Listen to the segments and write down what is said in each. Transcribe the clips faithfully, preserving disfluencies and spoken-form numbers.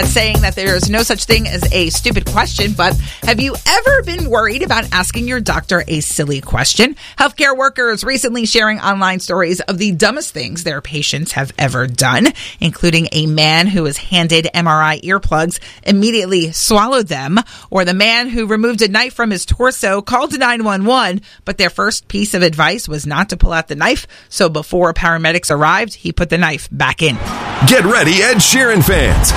saying that there's no such thing as a stupid question, but have you ever been worried about asking your doctor a silly question? Healthcare workers recently sharing online stories of the dumbest things their patients have ever done, including a man who was handed M R I earplugs, immediately swallowed them, or the man who removed a knife from his torso, called nine one one, but their first piece of advice was not to pull out the knife, so before paramedics arrived, he put the knife back in. Get ready, Ed Sheeran fans!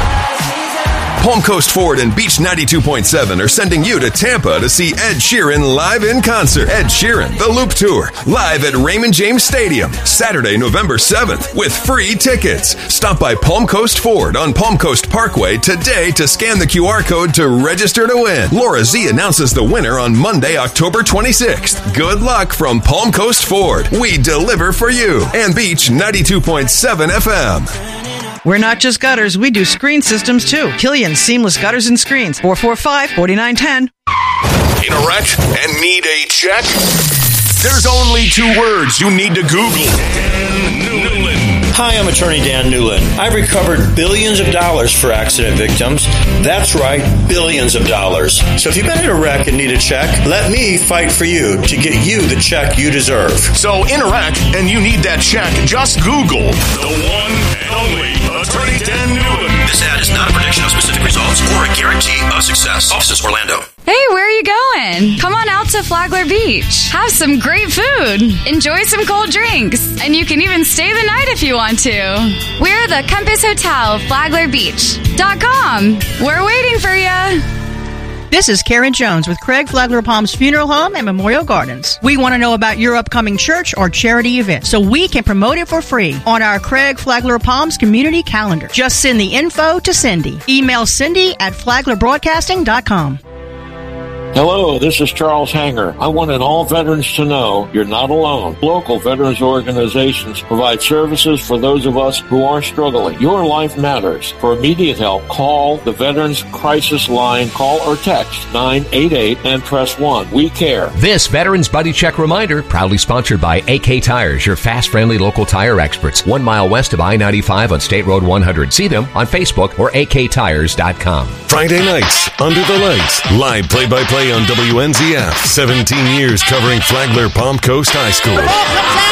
Palm Coast Ford and Beach ninety-two point seven are sending you to Tampa to see Ed Sheeran live in concert. Ed Sheeran, The Loop Tour, live at Raymond James Stadium, Saturday, November seventh, with free tickets. Stop by Palm Coast Ford on Palm Coast Parkway today to scan the Q R code to register to win. Laura Z announces the winner on Monday, October twenty-sixth. Good luck from Palm Coast Ford. We deliver for you. And Beach ninety-two point seven F M. We're not just gutters, we do screen systems too. Killian Seamless Gutters and Screens, four four five, four nine one zero. In a wreck and need a check? There's only two words you need to Google. Dan Newland. Hi, I'm attorney Dan Newland. I've recovered billions of dollars for accident victims. That's right, billions of dollars. So if you've been in a wreck and need a check, let me fight for you to get you the check you deserve. So in a wreck and you need that check, just Google the one and only attorney Dan Newland. This ad is not a prediction of specific results or a guarantee of success. Offices Orlando. Hey, where are you going? Come on out to Flagler Beach. Have some great food. Enjoy some cold drinks. And you can even stay the night if you want to. We're the Compass Hotel, Flagler Beach dot com. We're waiting for you. This is Karen Jones with Craig Flagler Palms Funeral Home and Memorial Gardens. We want to know about your upcoming church or charity event so we can promote it for free on our Craig Flagler Palms community calendar. Just send the info to Cindy. Email Cindy at flagler broadcasting dot com. Hello, this is Charles Hanger. I wanted all veterans to know you're not alone. Local veterans organizations provide services for those of us who are struggling. Your life matters. For immediate help, call the Veterans Crisis Line. Call or text nine eight eight and press one. We care. This Veterans Buddy Check reminder, proudly sponsored by A K Tires, your fast, friendly local tire experts. One mile west of I ninety-five on State Road one hundred. See them on Facebook or A K tires dot com. Friday nights, Under the Lights, live play-by-play on W N Z F. seventeen years covering Flagler Palm Coast High School.